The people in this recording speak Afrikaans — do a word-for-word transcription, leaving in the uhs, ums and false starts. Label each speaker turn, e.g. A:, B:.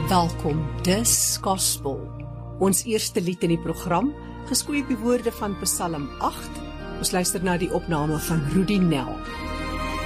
A: Welkom, dis Gospel. Ons eerste lied in die program, geskoei op die woorde van Psalm agt. Ons luister na die opname van Rudy Nel.